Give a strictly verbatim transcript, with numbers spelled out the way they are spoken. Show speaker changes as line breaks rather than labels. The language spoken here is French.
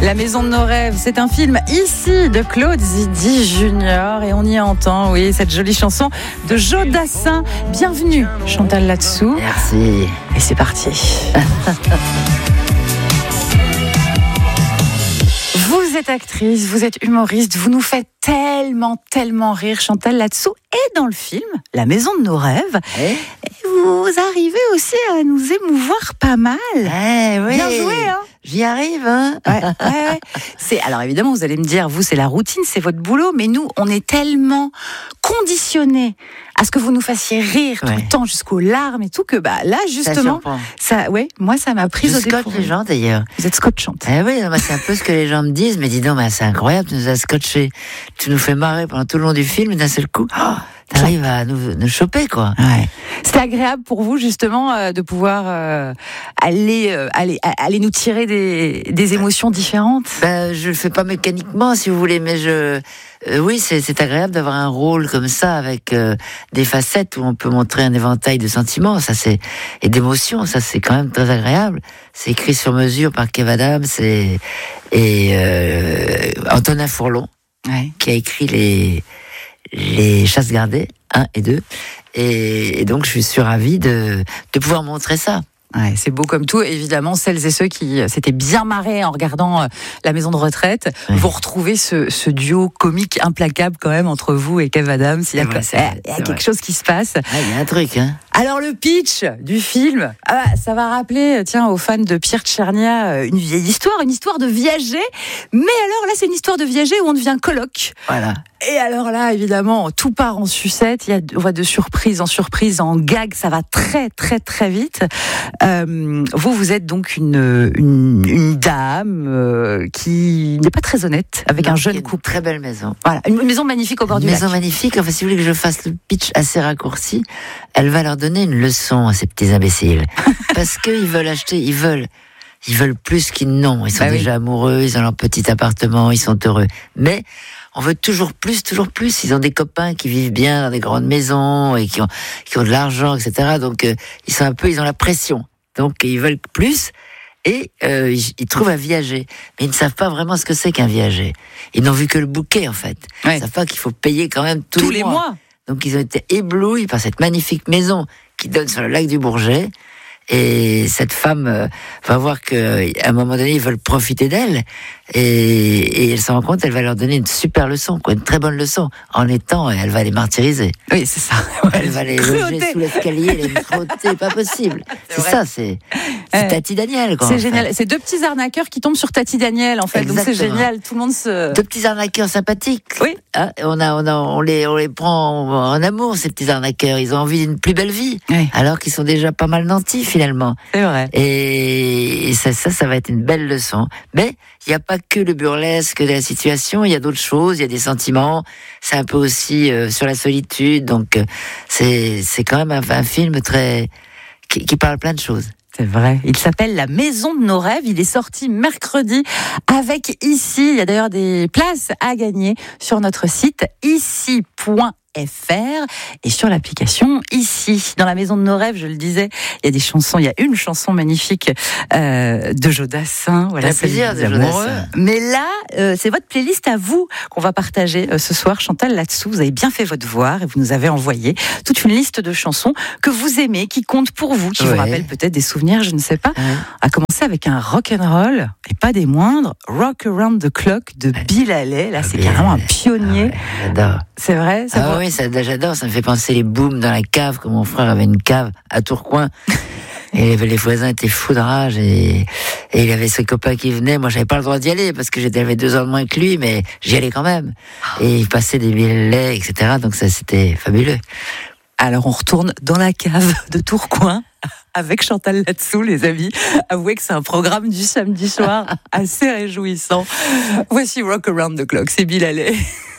La maison de nos rêves, c'est un film ici de Claude Zidi Junior et on y entend, oui, cette jolie chanson de Joe Dassin. Bienvenue, Chantal Latsou.
Merci.
Et c'est parti. Vous êtes actrice, vous êtes humoriste, vous nous faites tellement, tellement rire, Chantal Latsou. Et dans le film, La maison de nos rêves,
Eh
vous arrivez aussi à nous émouvoir pas mal.
Eh oui.
Bien joué, hein.
J'y arrive, hein.
Ouais, ouais, ouais. C'est, alors évidemment, vous allez me dire, vous, c'est la routine, c'est votre boulot, mais nous, on est tellement conditionnés à ce que vous nous fassiez rire tout
Ouais.
le temps, jusqu'aux larmes et tout, que bah là, justement,
ça,
ça, ouais, moi, ça m'a prise
Je
au
scotche
dépourvu.
les gens d'ailleurs.
Vous êtes scotchante.
Eh oui, non, moi, c'est un peu ce que les gens me disent, mais dis donc, bah, c'est incroyable, tu nous as scotché. Tu nous fais marrer pendant tout le long du film, et d'un seul coup, oh, t'arrives à nous, nous choper, quoi.
Ouais. C'était agréable pour vous, justement, euh, de pouvoir euh, aller, euh, aller, aller nous tirer des, des émotions différentes.
Ben, je le fais pas mécaniquement, si vous voulez, mais je, euh, oui, c'est, c'est agréable d'avoir un rôle comme ça avec euh, des facettes où on peut montrer un éventail de sentiments, ça c'est et d'émotions, ça c'est quand même très agréable. C'est écrit sur mesure par Kev Adams et, et euh, Antonin Fourlon,
Ouais.
qui a écrit les les Chasses gardées un et deux, et, et donc je suis ravi de de pouvoir montrer ça.
Ouais, c'est beau comme tout. Évidemment, celles et ceux qui euh, s'étaient bien marrés en regardant euh, La maison de retraite,
Oui.
vous retrouvez ce, ce duo comique implacable quand même entre vous et Kev Adams. Il y a,
C'est vrai,
quoi-
c'est vrai,
il y a
c'est
quelque
vrai.
chose qui se passe.
Ah, il y a un truc, hein.
Alors le pitch du film, ah, ça va rappeler, tiens, aux fans de Pierre Tchernia, euh, une vieille histoire, une histoire de viager. Mais alors là, c'est une histoire de viager où on devient coloc.
Voilà.
Et alors là, évidemment, tout part en sucette. Il y a, on va de surprise en surprise, en gag. Ça va très, très, très vite. Euh, vous, vous êtes donc une, une, une dame euh, qui n'est pas très honnête avec
Non,
un
qui est
jeune
une
couple.
Très belle maison.
Voilà, une maison magnifique au bord
Une
du
maison
lac.
magnifique. Enfin, si vous voulez que je fasse le pitch assez raccourci, elle va leur donner une leçon à ces petits imbéciles. Parce qu'ils veulent acheter, ils veulent, ils veulent plus qu'ils n'ont. Ils sont
Bah oui.
déjà amoureux, ils ont leur petit appartement, ils sont heureux. Mais on veut toujours plus, toujours plus. Ils ont des copains qui vivent bien dans des grandes maisons et qui ont, qui ont de l'argent, et cetera. Donc, euh, ils sont un peu, ils ont la pression. Donc, ils veulent plus. Et euh, ils, ils trouvent un viager. Mais ils ne savent pas vraiment ce que c'est qu'un viager. Ils n'ont vu que le bouquet, en fait.
Ouais.
Ils ne savent pas qu'il faut payer quand même tous,
Tous les mois.
Donc ils ont été éblouis par cette magnifique maison qui donne sur le lac du Bourget. Et cette femme euh, va voir qu'à un moment donné, ils veulent profiter d'elle. Et, et elle s'en rend compte, elle va leur donner une super leçon, quoi, une très bonne leçon. En étant, elle va les martyriser.
Oui, c'est ça.
Elle va les
Cruauté.
loger sous l'escalier, les cruautés, pas possible.
C'est
C'est
vrai.
ça, c'est, c'est
Ouais.
Tati Daniel, quoi.
C'est
en fait.
génial. C'est deux petits arnaqueurs qui tombent sur Tati Daniel, en fait. Donc c'est
Exactement.
génial. Tout le monde se.
Deux petits arnaqueurs sympathiques.
Oui.
Hein, on, a, on, a, on, les, on les prend en amour, ces petits arnaqueurs. Ils ont envie d'une plus belle vie.
Oui.
Alors qu'ils sont déjà pas mal nantis, finalement.
C'est vrai.
Et, et ça, ça, ça va être une belle leçon. Mais il n'y a pas que le burlesque de la situation. Il y a d'autres choses. Il y a des sentiments. C'est un peu aussi euh, sur la solitude. Donc, euh, c'est, c'est quand même un, un film très qui, qui parle plein de choses.
C'est vrai. Il s'appelle La maison de nos rêves. Il est sorti mercredi avec Ici. Il y a d'ailleurs des places à gagner sur notre site ici point f r et sur l'application Ici. Dans La maison de nos rêves, je le disais, il y a des chansons. Il y a une chanson magnifique euh, de Joe Dassin. Voilà,
Il y a plusieurs
Salut
de
les
Joe
amoureux.
Dassin.
Mais là, euh, c'est votre playlist à vous qu'on va partager euh, ce soir. Chantal Latsou, vous avez bien fait votre devoir et vous nous avez envoyé toute une liste de chansons que vous aimez, qui comptent pour vous, qui vous
Ouais.
rappellent peut-être des souvenirs, je ne sais pas.
Ouais.
A commencé avec un rock and roll et pas des moindres, Rock Around the Clock de Bill Haley. Là, c'est
Bill
carrément un
Haley.
pionnier.
Ah ouais, j'adore.
C'est vrai. Ça
Ah
vous-
oui, ça, j'adore. Ça me fait penser les booms dans la cave, comme mon frère avait une cave à Tourcoing. Et les voisins étaient fous de rage et, et il avait ses copains qui venaient. Moi, j'avais pas le droit d'y aller parce que j'étais j'avais deux ans de moins que lui, mais j'y allais quand même. Et il passait des billets, et cetera. Donc ça, c'était fabuleux.
Alors, on retourne dans la cave de Tourcoing avec Chantal Latsou, les amis. Avouez que c'est un programme du samedi soir assez réjouissant. Voici Rock Around the Clock, c'est Bill Haley.